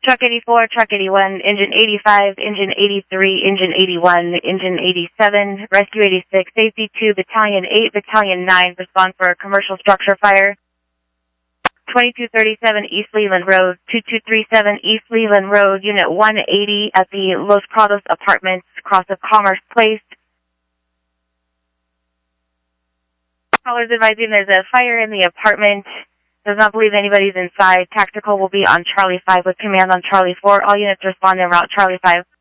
Truck 84, Truck 81, Engine 85, Engine 83, Engine 81, Engine 87, Rescue 86, Safety 2, Battalion 8, Battalion 9, respond for a commercial structure fire. 2237 East Leland Road, 2237 East Leland Road, Unit 180 at the Los Prados Apartments, across of Commerce Place. Callers advising there's a fire in the apartment. Does not believe anybody's inside. Tactical will be on Charlie 5 with command on Charlie 4. All units respond en route Charlie 5.